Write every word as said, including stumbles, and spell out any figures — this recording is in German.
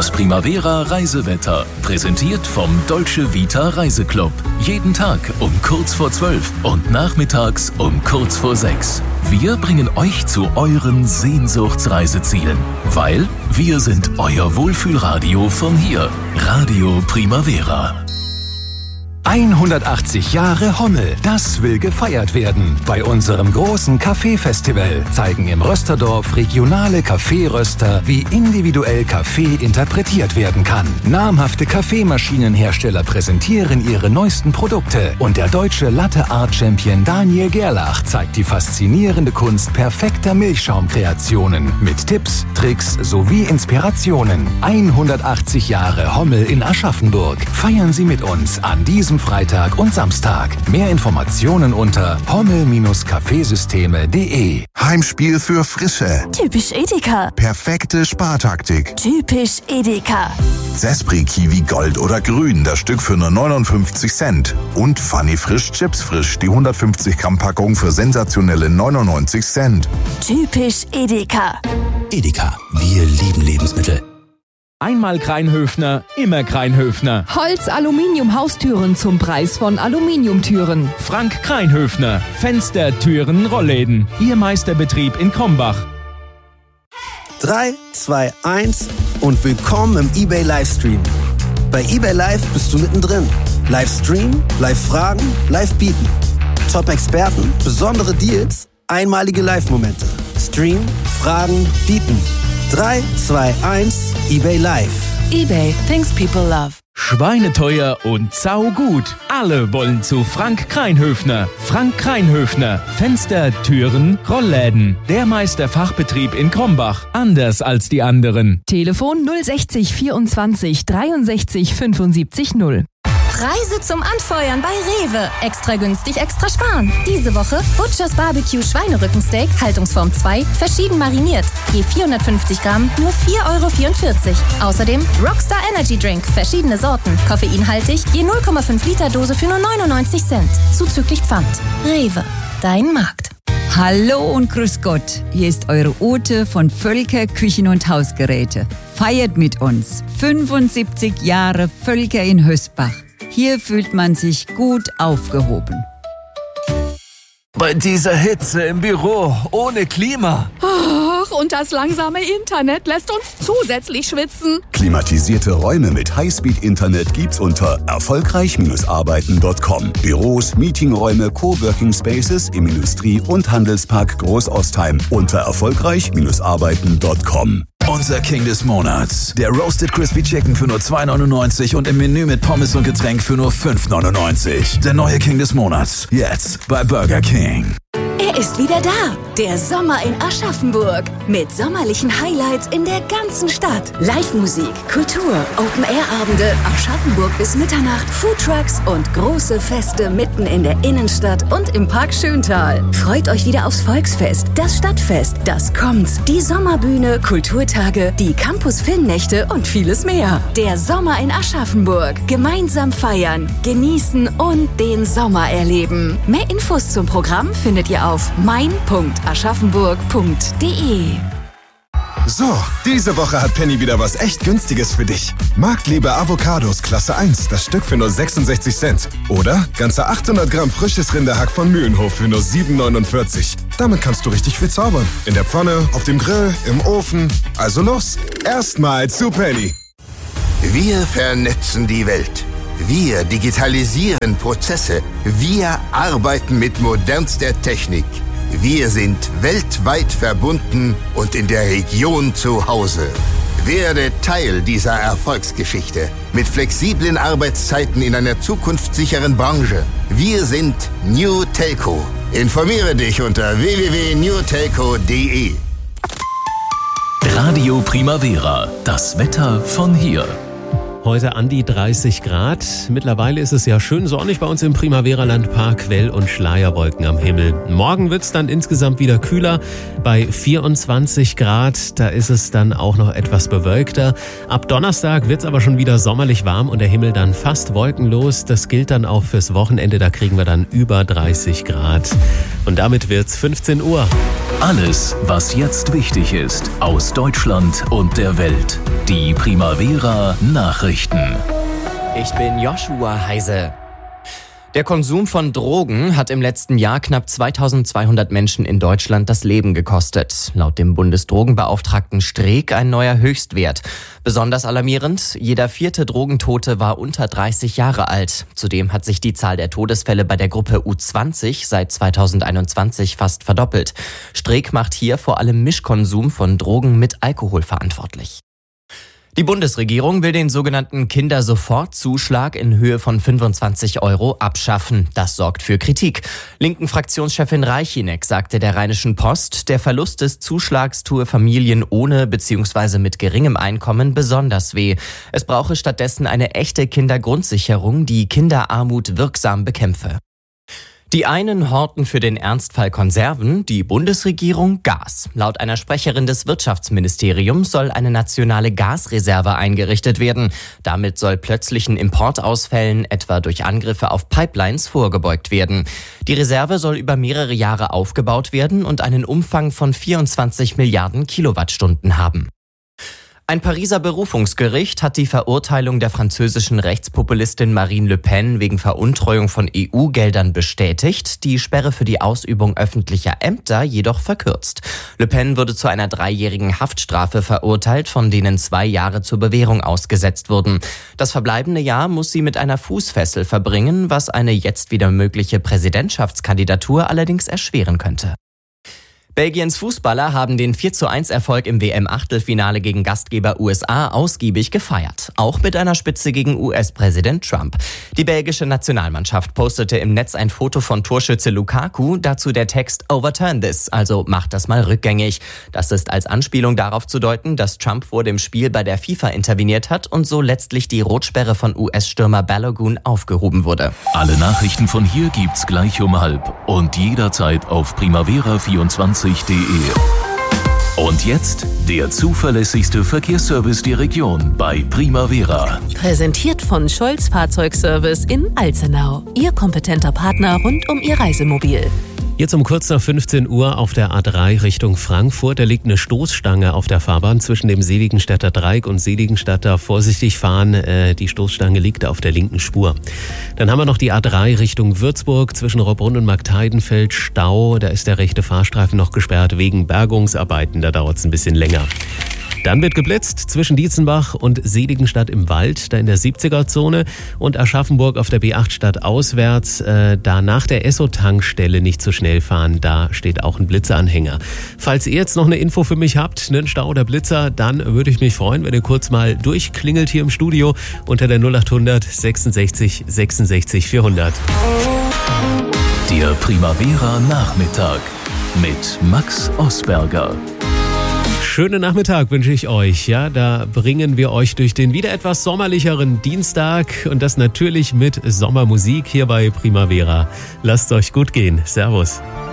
Das Primavera Reisewetter, präsentiert vom Dolce Vita Reiseclub. Jeden Tag um kurz vor zwölf und nachmittags um kurz vor sechs. Wir bringen euch zu euren Sehnsuchtsreisezielen, weil wir sind euer Wohlfühlradio von hier. Radio Primavera. hundertachtzig Jahre Hommel, das will gefeiert werden. Bei unserem großen Kaffee-Festival zeigen im Rösterdorf regionale Kaffeeröster, wie individuell Kaffee interpretiert werden kann. Namhafte Kaffeemaschinenhersteller präsentieren ihre neuesten Produkte und der deutsche Latte-Art-Champion Daniel Gerlach zeigt die faszinierende Kunst perfekter Milchschaumkreationen mit Tipps, Tricks sowie Inspirationen. hundertachtzig Jahre Hommel in Aschaffenburg. Feiern Sie mit uns an diesem Freitag und Samstag. Mehr Informationen unter hommel kaffeesysteme punkt de. Heimspiel für Frische. Typisch Edeka. Perfekte Spartaktik. Typisch Edeka. Zespri Kiwi Gold oder Grün, das Stück für nur neunundfünfzig Cent. Und Funny Frisch Chips Frisch, die hundertfünfzig Gramm Packung für sensationelle neunundneunzig Cent. Typisch Edeka. Edeka, wir lieben Lebensmittel. Einmal Kreinhöfner, immer Kreinhöfner. Holz, Aluminium, Haustüren zum Preis von Aluminiumtüren. Frank Kreinhöfner, Fenster, Türen, Rollläden. Ihr Meisterbetrieb in Krombach. drei, zwei, eins und willkommen im eBay Livestream. Bei eBay Live bist du mittendrin. Livestream, Live-Fragen, Live-Bieten. Top-Experten, besondere Deals, einmalige Live-Momente. Stream, Fragen, Bieten. drei, zwei, eins, eBay Live. eBay, things people love. Schweineteuer und saugut. Alle wollen zu Frank Kreinhöfner. Frank Kreinhöfner. Fenster, Türen, Rollläden. Der Meisterfachbetrieb in Krombach. Anders als die anderen. Telefon null sechzig vierundzwanzig dreiundsechzig fünfundsiebzig null. Preise zum Anfeuern bei Rewe. Extra günstig, extra sparen. Diese Woche Butchers Barbecue Schweinerückensteak, Haltungsform zwei, verschieden mariniert. Je vierhundertfünfzig Gramm, nur vier Euro vierundvierzig. Außerdem Rockstar Energy Drink, verschiedene Sorten, koffeinhaltig, je null Komma fünf Liter Dose für nur neunundneunzig Cent. Zuzüglich Pfand. Rewe, dein Markt. Hallo und grüß Gott, hier ist eure Ute von Völker Küchen- und Hausgeräte. Feiert mit uns fünfundsiebzig Jahre Völker in Hösbach. Hier fühlt man sich gut aufgehoben. Bei dieser Hitze im Büro, ohne Klima. Ach, und das langsame Internet lässt uns zusätzlich schwitzen. Klimatisierte Räume mit Highspeed-Internet gibt's unter erfolgreich arbeiten punkt com. Büros, Meetingräume, Coworking Spaces im Industrie- und Handelspark Großostheim unter erfolgreich arbeiten punkt com. Unser King des Monats. Der Roasted Crispy Chicken für nur zwei neunundneunzig und im Menü mit Pommes und Getränk für nur fünf neunundneunzig. Der neue King des Monats. Jetzt bei Burger King. Er ist wieder da, der Sommer in Aschaffenburg. Mit sommerlichen Highlights in der ganzen Stadt. Live-Musik, Kultur, Open-Air-Abende, Aschaffenburg bis Mitternacht, Foodtrucks und große Feste mitten in der Innenstadt und im Park Schöntal. Freut euch wieder aufs Volksfest, das Stadtfest, das kommt, die Sommerbühne, Kulturtage, die Campus-Filmnächte und vieles mehr. Der Sommer in Aschaffenburg. Gemeinsam feiern, genießen und den Sommer erleben. Mehr Infos zum Programm findet ihr auf mein punkt aschaffenburg punkt de. So, diese Woche hat Penny wieder was echt Günstiges für dich. Marktliebe Avocados Klasse eins, das Stück für nur sechsundsechzig Cent. Oder ganze achthundert Gramm frisches Rinderhack von Mühlenhof für nur sieben neunundvierzig. Damit kannst du richtig viel zaubern. In der Pfanne, auf dem Grill, im Ofen. Also los, erstmal zu Penny. Wir vernetzen die Welt. Wir digitalisieren Prozesse. Wir arbeiten mit modernster Technik. Wir sind weltweit verbunden und in der Region zu Hause. Werde Teil dieser Erfolgsgeschichte mit flexiblen Arbeitszeiten in einer zukunftssicheren Branche. Wir sind New Telco. Informiere dich unter w w w punkt new telco punkt de. Radio Primavera, das Wetter von hier. Heute an die dreißig Grad. Mittlerweile ist es ja schön sonnig bei uns im Primavera-Land. Paar Quell- und Schleierwolken am Himmel. Morgen wird es dann insgesamt wieder kühler. Bei vierundzwanzig Grad, da ist es dann auch noch etwas bewölkter. Ab Donnerstag wird es aber schon wieder sommerlich warm und der Himmel dann fast wolkenlos. Das gilt dann auch fürs Wochenende. Da kriegen wir dann über dreißig Grad. Und damit wird's fünfzehn Uhr. Alles, was jetzt wichtig ist, aus Deutschland und der Welt. Die Primavera Nachrichten. Ich bin Joshua Heise. Der Konsum von Drogen hat im letzten Jahr knapp zweitausendzweihundert Menschen in Deutschland das Leben gekostet. Laut dem Bundesdrogenbeauftragten Streeck ein neuer Höchstwert. Besonders alarmierend, jeder vierte Drogentote war unter dreißig Jahre alt. Zudem hat sich die Zahl der Todesfälle bei der Gruppe U zwanzig seit zweitausendeinundzwanzig fast verdoppelt. Streeck macht hier vor allem Mischkonsum von Drogen mit Alkohol verantwortlich. Die Bundesregierung will den sogenannten Kindersofortzuschlag in Höhe von fünfundzwanzig Euro abschaffen. Das sorgt für Kritik. Linken Fraktionschefin Reichinek sagte der Rheinischen Post, der Verlust des Zuschlags tue Familien ohne bzw. mit geringem Einkommen besonders weh. Es brauche stattdessen eine echte Kindergrundsicherung, die Kinderarmut wirksam bekämpfe. Die einen horten für den Ernstfall Konserven, die Bundesregierung Gas. Laut einer Sprecherin des Wirtschaftsministeriums soll eine nationale Gasreserve eingerichtet werden. Damit soll plötzlichen Importausfällen, etwa durch Angriffe auf Pipelines, vorgebeugt werden. Die Reserve soll über mehrere Jahre aufgebaut werden und einen Umfang von vierundzwanzig Milliarden Kilowattstunden haben. Ein Pariser Berufungsgericht hat die Verurteilung der französischen Rechtspopulistin Marine Le Pen wegen Veruntreuung von E U-Geldern bestätigt, die Sperre für die Ausübung öffentlicher Ämter jedoch verkürzt. Le Pen wurde zu einer dreijährigen Haftstrafe verurteilt, von denen zwei Jahre zur Bewährung ausgesetzt wurden. Das verbleibende Jahr muss sie mit einer Fußfessel verbringen, was eine jetzt wieder mögliche Präsidentschaftskandidatur allerdings erschweren könnte. Belgiens Fußballer haben den vier zu eins Erfolg im W M-Achtelfinale gegen Gastgeber U S A ausgiebig gefeiert. Auch mit einer Spitze gegen U S-Präsident Trump. Die belgische Nationalmannschaft postete im Netz ein Foto von Torschütze Lukaku, dazu der Text "Overturn this", also "Macht das mal rückgängig". Das ist als Anspielung darauf zu deuten, dass Trump vor dem Spiel bei der FIFA interveniert hat und so letztlich die Rotsperre von U S-Stürmer Balogun aufgehoben wurde. Alle Nachrichten von hier gibt's gleich um halb und jederzeit auf primavera vierundzwanzig punkt de. Und jetzt der zuverlässigste Verkehrsservice der Region bei Primavera. Präsentiert von Scholz Fahrzeugservice in Alzenau. Ihr kompetenter Partner rund um Ihr Reisemobil. Jetzt um kurz nach fünfzehn Uhr auf der A drei Richtung Frankfurt. Da liegt eine Stoßstange auf der Fahrbahn zwischen dem Seligenstadter Dreieck und Seligenstadter. Vorsichtig fahren, äh, die Stoßstange liegt auf der linken Spur. Dann haben wir noch die A drei Richtung Würzburg zwischen Rohrbrunn und Marktheidenfeld. Stau, da ist der rechte Fahrstreifen noch gesperrt wegen Bergungsarbeiten. Da dauert es ein bisschen länger. Dann wird geblitzt zwischen Dietzenbach und Seligenstadt im Wald, da in der siebziger-Zone, und Aschaffenburg auf der B acht stadtauswärts, äh, da nach der Esso-Tankstelle nicht zu schnell fahren, da steht auch ein Blitzeranhänger. Falls ihr jetzt noch eine Info für mich habt, einen Stau oder Blitzer, dann würde ich mich freuen, wenn ihr kurz mal durchklingelt hier im Studio unter der null achthundert sechsundsechzig sechsundsechzig vierhundert. Der Primavera Nachmittag mit Max Osberger. Schönen Nachmittag wünsche ich euch. Ja, da bringen wir euch durch den wieder etwas sommerlicheren Dienstag und das natürlich mit Sommermusik hier bei Primavera. Lasst es euch gut gehen. Servus.